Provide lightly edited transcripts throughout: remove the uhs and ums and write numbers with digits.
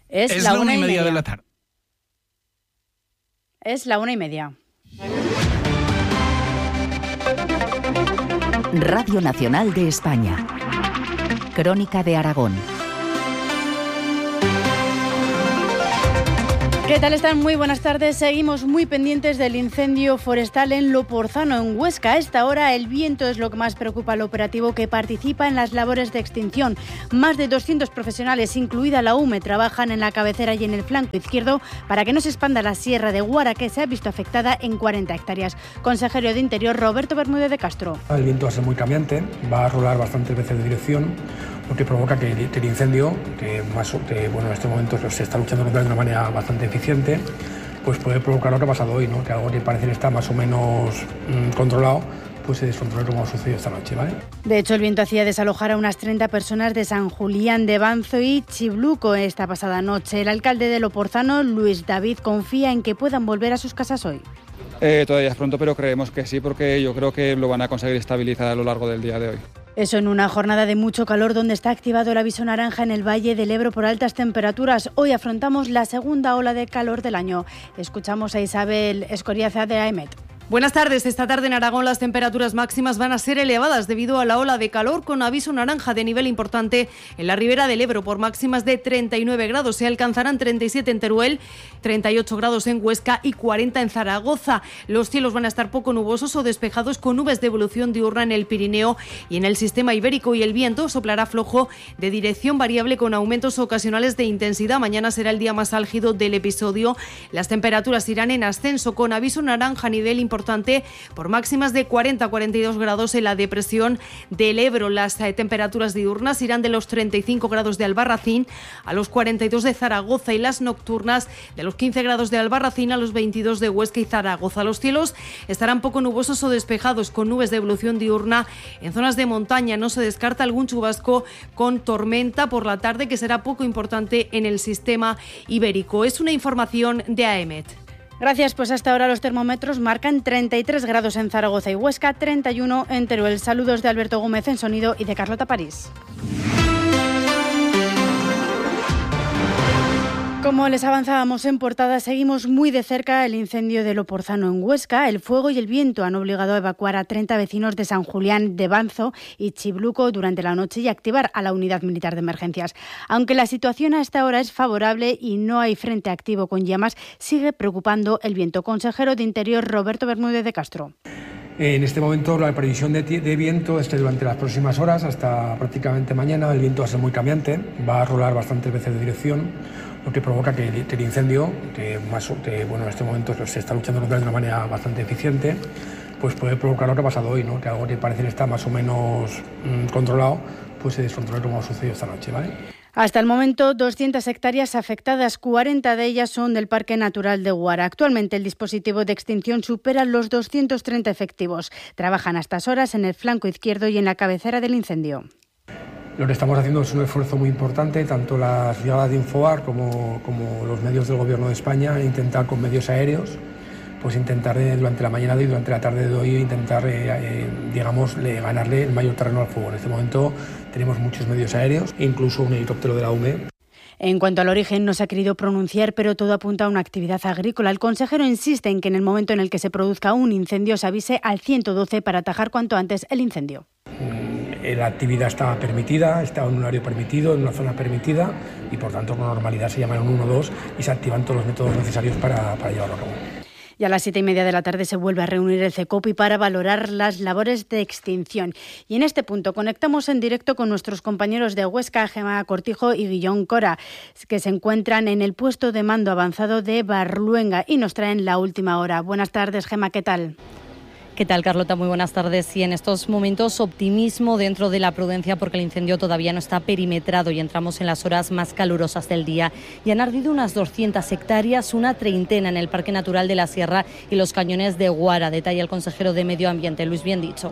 Es la 1:30 de la tarde. Es la 1:30. Radio Nacional de España. Crónica de Aragón. ¿Qué tal están? Muy buenas tardes. Seguimos muy pendientes del incendio forestal en Loporzano, en Huesca. A esta hora el viento es lo que más preocupa al operativo que participa en las labores de extinción. Más de 200 profesionales, incluida la UME, trabajan en la cabecera y en el flanco izquierdo para que no se expanda la sierra de Guara, que se ha visto afectada en 40 hectáreas. Consejero de Interior, Roberto Bermúdez de Castro. El viento va a ser muy cambiante, va a rolar bastantes veces de dirección, lo que provoca que el incendio, que en este momento se está luchando contra él de una manera bastante eficiente, pues puede provocar lo que ha pasado hoy, ¿no? Que algo que parece que está más o menos controlado, pues se descontrole como ha sucedido esta noche, ¿vale? De hecho, el viento hacía desalojar a unas 30 personas de San Julián de Banzo y Chibluco esta pasada noche. El alcalde de Loporzano, Luis David, confía en que puedan volver a sus casas hoy. Todavía es pronto, pero creemos que sí, porque yo creo que lo van a conseguir estabilizar a lo largo del día de hoy. Eso en una jornada de mucho calor donde está activado el aviso naranja en el Valle del Ebro por altas temperaturas. Hoy afrontamos la segunda ola de calor del año. Escuchamos a Isabel Escoriaza de AEMET. Buenas tardes. Esta tarde en Aragón las temperaturas máximas van a ser elevadas debido a la ola de calor con aviso naranja de nivel importante en la ribera del Ebro por máximas de 39 grados. Se alcanzarán 37 en Teruel, 38 grados en Huesca y 40 en Zaragoza. Los cielos van a estar poco nubosos o despejados con nubes de evolución diurna en el Pirineo y en el sistema ibérico, y el viento soplará flojo de dirección variable con aumentos ocasionales de intensidad. Mañana será el día más álgido del episodio. Las temperaturas irán en ascenso con aviso naranja a nivel importante por máximas de 40 a 42 grados en la depresión del Ebro. Las temperaturas diurnas irán de los 35 grados de Albarracín a los 42 de Zaragoza y las nocturnas de los 15 grados de Albarracín a los 22 de Huesca y Zaragoza. Los cielos estarán poco nubosos o despejados con nubes de evolución diurna en zonas de montaña. No se descarta algún chubasco con tormenta por la tarde, que será poco importante en el sistema ibérico. Es una información de AEMET. Gracias, pues hasta ahora los termómetros marcan 33 grados en Zaragoza y Huesca, 31 en Teruel. Saludos de Alberto Gómez en sonido y de Carlota París. Como les avanzábamos en portada, seguimos muy de cerca el incendio de Loporzano en Huesca. El fuego y el viento han obligado a evacuar a 30 vecinos de San Julián de Banzo y Chibluco durante la noche y activar a la unidad militar de emergencias. Aunque la situación a esta hora es favorable y no hay frente activo con llamas, sigue preocupando el viento. Consejero de Interior, Roberto Bermúdez de Castro. En este momento la previsión de viento es que durante las próximas horas, hasta prácticamente mañana, el viento va a ser muy cambiante, va a rolar bastantes veces de dirección, lo que provoca que el incendio, que en este momento se está luchando contra él de una manera bastante eficiente, pues puede provocar lo que ha pasado hoy, ¿no? Que algo que parece que está más o menos controlado, pues se descontrole como ha sucedido esta noche, ¿vale? Hasta el momento, 200 hectáreas afectadas, 40 de ellas son del Parque Natural de Guara. Actualmente el dispositivo de extinción supera los 230 efectivos. Trabajan a estas horas en el flanco izquierdo y en la cabecera del incendio. Lo que estamos haciendo es un esfuerzo muy importante, tanto las brigadas de Infobar como los medios del Gobierno de España, intentar con medios aéreos, pues intentar durante la mañana de hoy, durante la tarde de hoy, intentar, ganarle el mayor terreno al fuego. En este momento tenemos muchos medios aéreos, incluso un helicóptero de la UME. En cuanto al origen, no se ha querido pronunciar, pero todo apunta a una actividad agrícola. El consejero insiste en que en el momento en el que se produzca un incendio se avise al 112 para atajar cuanto antes el incendio. La actividad está permitida, está en un horario permitido, en una zona permitida y por tanto con normalidad se llama un 112 y se activan todos los métodos necesarios para llevarlo a cabo. Y a las 7:30 de la tarde se vuelve a reunir el CECOPI para valorar las labores de extinción. Y en este punto conectamos en directo con nuestros compañeros de Huesca, Gemma Cortijo y Guillón Cora, que se encuentran en el puesto de mando avanzado de Barluenga y nos traen la última hora. Buenas tardes, Gemma, ¿qué tal? ¿Qué tal, Carlota? Muy buenas tardes. Y en estos momentos optimismo dentro de la prudencia porque el incendio todavía no está perimetrado y entramos en las horas más calurosas del día. Y han ardido unas 200 hectáreas, una treintena en el Parque Natural de la Sierra y los cañones de Guara, detalla el consejero de Medio Ambiente, Luis Biendicho.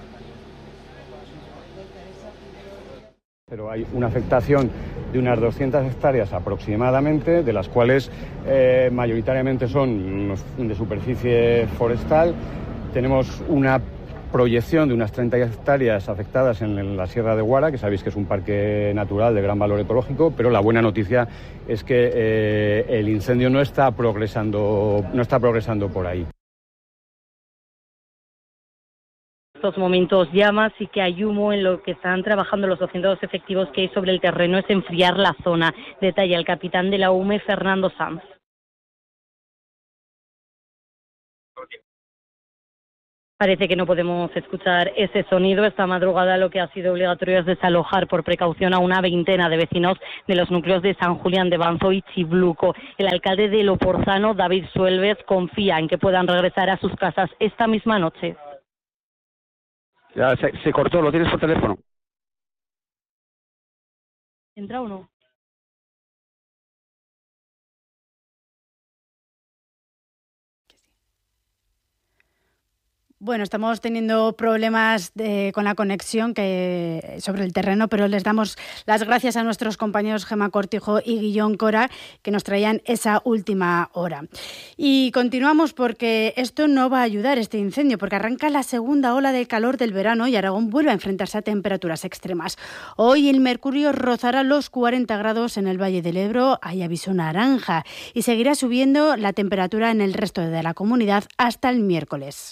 Pero hay una afectación de unas 200 hectáreas aproximadamente, de las cuales mayoritariamente son de superficie forestal. Tenemos una proyección de unas 30 hectáreas afectadas en la Sierra de Guara, que sabéis que es un parque natural de gran valor ecológico, pero la buena noticia es que el incendio no está progresando por ahí. En estos momentos llamas y que hay humo. En lo que están trabajando los 200 efectivos que hay sobre el terreno es enfriar la zona, detalla el capitán de la UME, Fernando Sanz. Parece que no podemos escuchar ese sonido. Esta madrugada lo que ha sido obligatorio es desalojar por precaución a una veintena de vecinos de los núcleos de San Julián de Banzo y Chibluco. El alcalde de Loporzano, David Suelves, confía en que puedan regresar a sus casas esta misma noche. Ya se cortó, ¿lo tienes por teléfono? ¿Entra o no? Bueno, estamos teniendo problemas con la conexión sobre el terreno, pero les damos las gracias a nuestros compañeros Gemma Cortijo y Guillón Cora, que nos traían esa última hora. Y continuamos porque esto no va a ayudar, este incendio, porque arranca la segunda ola de calor del verano y Aragón vuelve a enfrentarse a temperaturas extremas. Hoy el mercurio rozará los 40 grados en el Valle del Ebro, hay aviso naranja, y seguirá subiendo la temperatura en el resto de la comunidad hasta el miércoles.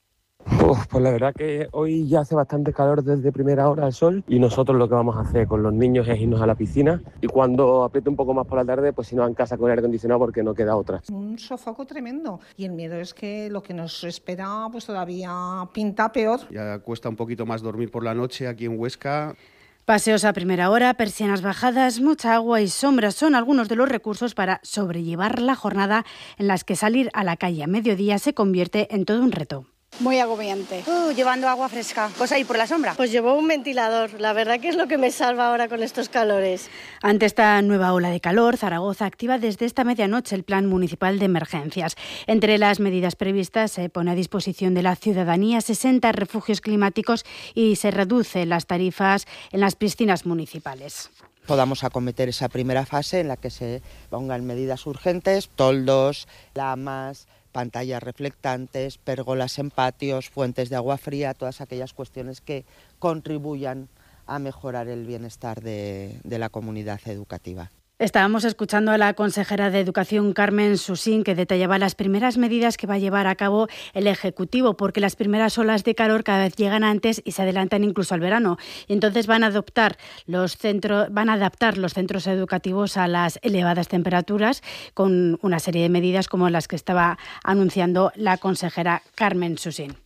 Pues la verdad que hoy ya hace bastante calor desde primera hora el sol y nosotros lo que vamos a hacer con los niños es irnos a la piscina y cuando apriete un poco más por la tarde pues irnos en casa con aire acondicionado porque no queda otra. Un sofoco tremendo y el miedo es que lo que nos espera pues todavía pinta peor. Ya cuesta un poquito más dormir por la noche aquí en Huesca. Paseos a primera hora, persianas bajadas, mucha agua y sombra son algunos de los recursos para sobrellevar la jornada en las que salir a la calle a mediodía se convierte en todo un reto. Muy agobiante. Llevando agua fresca. ¿Pues ahí por la sombra? Pues llevo un ventilador. La verdad que es lo que me salva ahora con estos calores. Ante esta nueva ola de calor, Zaragoza activa desde esta medianoche el Plan Municipal de Emergencias. Entre las medidas previstas se pone a disposición de la ciudadanía 60 refugios climáticos y se reducen las tarifas en las piscinas municipales. Podamos acometer esa primera fase en la que se pongan medidas urgentes, toldos, lamas, pantallas reflectantes, pérgolas en patios, fuentes de agua fría, todas aquellas cuestiones que contribuyan a mejorar el bienestar de la comunidad educativa. Estábamos escuchando a la consejera de Educación, Carmen Susín, que detallaba las primeras medidas que va a llevar a cabo el Ejecutivo, porque las primeras olas de calor cada vez llegan antes y se adelantan incluso al verano. Y entonces van a adaptar los centros educativos a las elevadas temperaturas con una serie de medidas como las que estaba anunciando la consejera Carmen Susín.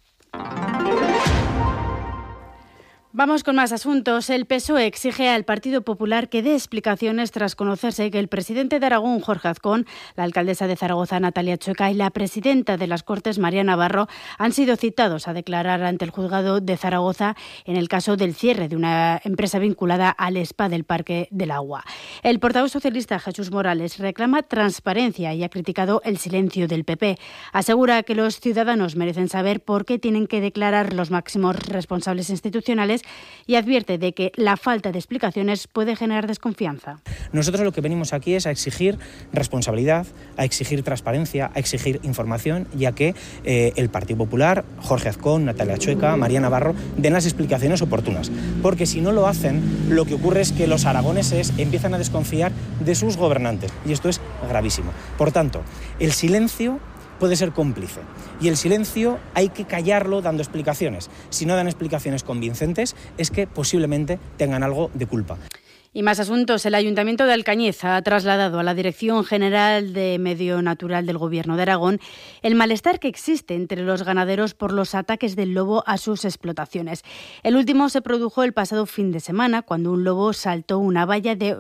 Vamos con más asuntos. El PSOE exige al Partido Popular que dé explicaciones tras conocerse que el presidente de Aragón, Jorge Azcón, la alcaldesa de Zaragoza, Natalia Chueca, y la presidenta de las Cortes, María Navarro, han sido citados a declarar ante el juzgado de Zaragoza en el caso del cierre de una empresa vinculada al SPA del Parque del Agua. El portavoz socialista Jesús Morales reclama transparencia y ha criticado el silencio del PP. Asegura que los ciudadanos merecen saber por qué tienen que declarar los máximos responsables institucionales y advierte de que la falta de explicaciones puede generar desconfianza. Nosotros lo que venimos aquí es a exigir responsabilidad, a exigir transparencia, a exigir información, ya que el Partido Popular, Jorge Azcón, Natalia Chueca, María Navarro, den las explicaciones oportunas. Porque si no lo hacen, lo que ocurre es que los aragoneses empiezan a desconfiar de sus gobernantes y esto es gravísimo. Por tanto, el silencio puede ser cómplice. Y el silencio hay que callarlo dando explicaciones. Si no dan explicaciones convincentes, es que posiblemente tengan algo de culpa. Y más asuntos. El Ayuntamiento de Alcañiz ha trasladado a la Dirección General de Medio Natural del Gobierno de Aragón el malestar que existe entre los ganaderos por los ataques del lobo a sus explotaciones. El último se produjo el pasado fin de semana, cuando un lobo saltó una valla de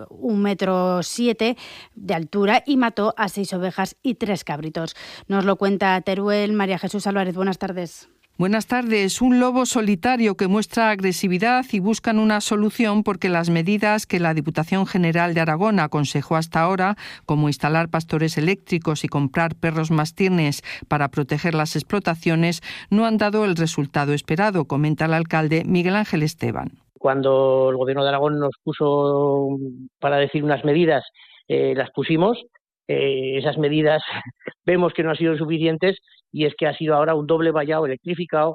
1,7 m de altura y mató a 6 ovejas y 3 cabritos. Nos lo cuenta Teruel. María Jesús Álvarez, buenas tardes. Buenas tardes. Un lobo solitario que muestra agresividad y buscan una solución porque las medidas que la Diputación General de Aragón aconsejó hasta ahora, como instalar pastores eléctricos y comprar perros mastines para proteger las explotaciones, no han dado el resultado esperado, comenta el alcalde Miguel Ángel Esteban. Cuando el Gobierno de Aragón nos puso para decir unas medidas, las pusimos. Esas medidas vemos que no han sido suficientes y es que ha sido ahora un doble vallado electrificado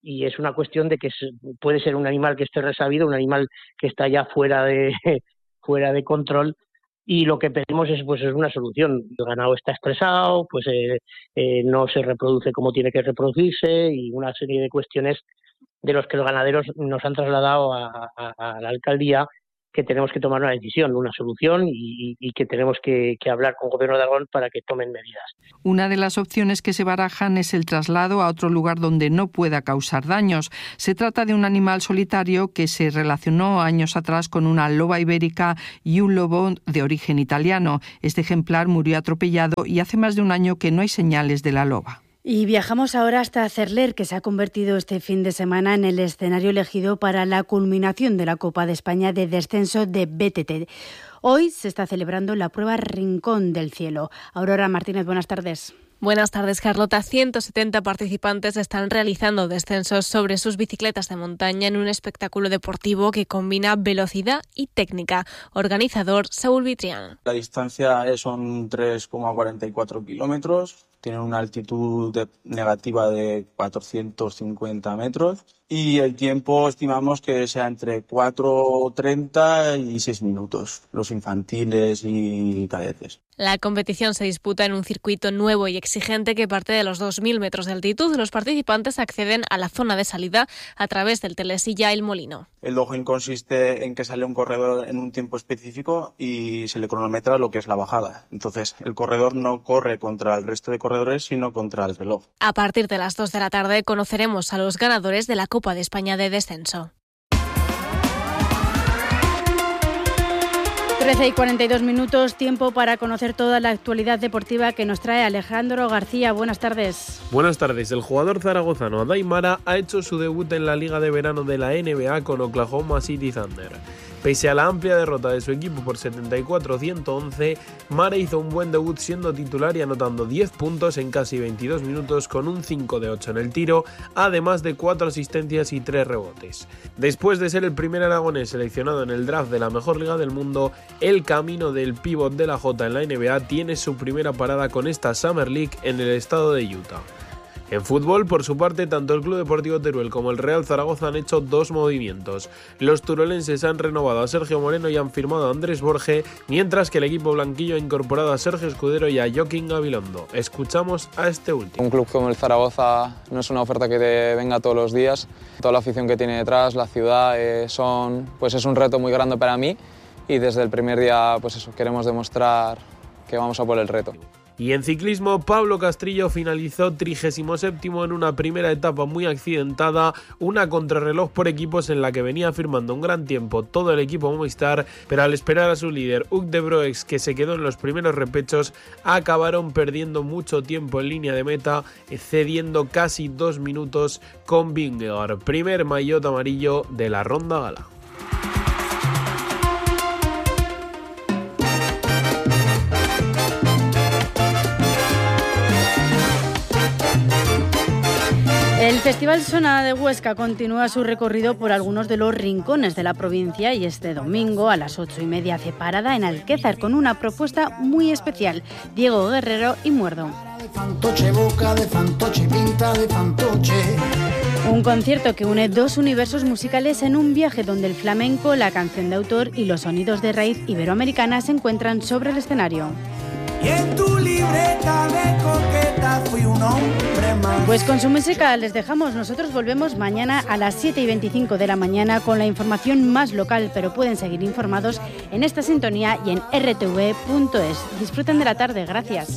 y es una cuestión de que puede ser un animal que esté resabido, un animal que está ya fuera de control, y lo que pedimos es una solución. El ganado está estresado, no se reproduce como tiene que reproducirse, y una serie de cuestiones de los que los ganaderos nos han trasladado a la alcaldía, que tenemos que tomar una decisión, una solución, y que tenemos que hablar con el Gobierno de Aragón para que tomen medidas. Una de las opciones que se barajan es el traslado a otro lugar donde no pueda causar daños. Se trata de un animal solitario que se relacionó años atrás con una loba ibérica y un lobo de origen italiano. Este ejemplar murió atropellado y hace más de un año que no hay señales de la loba. Y viajamos ahora hasta Cerler, que se ha convertido este fin de semana en el escenario elegido para la culminación de la Copa de España de descenso de BTT. Hoy se está celebrando la prueba Rincón del Cielo. Aurora Martínez, buenas tardes. Buenas tardes, Carlota. 170 participantes están realizando descensos sobre sus bicicletas de montaña en un espectáculo deportivo que combina velocidad y técnica. Organizador, Saúl Vitrián. La distancia son 3,44 kilómetros. Tienen una altitud negativa de 450 metros y el tiempo estimamos que sea entre 4:30 y 6 minutos, los infantiles y cadetes. La competición se disputa en un circuito nuevo y exigente que parte de los 2.000 metros de altitud. Los participantes acceden a la zona de salida a través del telesilla El Molino. El doging consiste en que sale un corredor en un tiempo específico y se le cronometra lo que es la bajada. Entonces, el corredor no corre contra el resto de corredores, sino contra el reloj. A partir de las 2 de la tarde conoceremos a los ganadores de la Copa de España de descenso. 13:42, tiempo para conocer toda la actualidad deportiva que nos trae Alejandro García. Buenas tardes. Buenas tardes. El jugador zaragozano Adai Mara ha hecho su debut en la Liga de Verano de la NBA con Oklahoma City Thunder. Pese a la amplia derrota de su equipo por 74-111, Mara hizo un buen debut siendo titular y anotando 10 puntos en casi 22 minutos con un 5 de 8 en el tiro, además de 4 asistencias y 3 rebotes. Después de ser el primer aragonés seleccionado en el draft de la mejor liga del mundo, el camino del pívot de la Jota en la NBA tiene su primera parada con esta Summer League en el estado de Utah. En fútbol, por su parte, tanto el Club Deportivo Teruel como el Real Zaragoza han hecho 2 movimientos. Los turolenses han renovado a Sergio Moreno y han firmado a Andrés Borge, mientras que el equipo blanquillo ha incorporado a Sergio Escudero y a Joaquín Gabilondo. Escuchamos a este último. Un club como el Zaragoza no es una oferta que te venga todos los días. Toda la afición que tiene detrás, la ciudad, es un reto muy grande para mí y desde el primer día queremos demostrar que vamos a por el reto. Y en ciclismo, Pablo Castrillo finalizó 37º en una primera etapa muy accidentada, una contrarreloj por equipos en la que venía firmando un gran tiempo todo el equipo Movistar, pero al esperar a su líder Hug de Broex, que se quedó en los primeros repechos, acabaron perdiendo mucho tiempo en línea de meta, cediendo casi 2 minutos con Vingegaard, primer maillot amarillo de la Ronda Gala. El Festival Sona de Huesca continúa su recorrido por algunos de los rincones de la provincia y este domingo a las 8:30 hace parada en Alquézar con una propuesta muy especial. Diego Guerrero y Muerdo. Un concierto que une 2 universos musicales en un viaje donde el flamenco, la canción de autor y los sonidos de raíz iberoamericana se encuentran sobre el escenario. Y en tu libreta de coqueta fui un hombre más. Pues con su música les dejamos. Nosotros volvemos mañana a las 7:25 de la mañana con la información más local, pero pueden seguir informados en esta sintonía y en rtv.es. Disfruten de la tarde. Gracias.